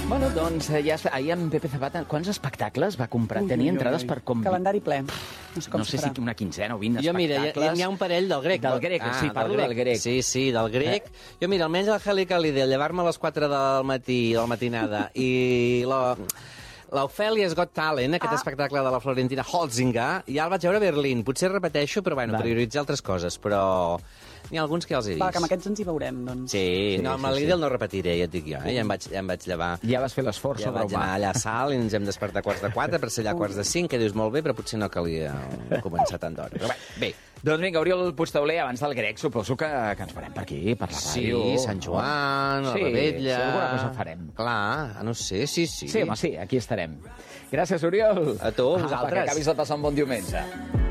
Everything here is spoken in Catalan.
Bueno, doncs ja ahir en Pepe Zapata quants espectacles va comprar? Tenia entrades per com... Calendari ple. No sé si una quinzena o 20 jo, mira, espectacles. hi ha un parell del grec. Del grec, sí, parlo del grec. Sí, del grec. Jo, mira, almenys el Helicali de llevar-me a les 4 del matí, de la matinada, i l'Ofelia's Got Talent, aquest espectacle de la Florentina Holzinger, ja el vaig veure a Berlín. Potser repeteixo, però bueno, prioritzar altres coses, però n'hi ha alguns que ja els he vist. Va, que amb aquests ens hi veurem, doncs. Sí, no, amb l'Idel no repetiré, ja et dic jo, ja em vaig llevar. Ja vas fer l'esforç Ja sobre vaig anar allà a Salt i ens hem despertat a 4:45 per ser allà a 4:45, que dius molt bé, però potser no calia començar tant d'hora. Però bé. Doncs vinga, Oriol Puigtauler, abans del grec, suposo que ens farem per aquí, per la ràdio. Sí, Sant Joan, la Rebetlla... Sí, alguna cosa farem. Clar, no sé, sí. Sí, home, sí, aquí estarem. Gràcies, Oriol. A tu, a vosaltres. Que acabis de passar un bon diumenge.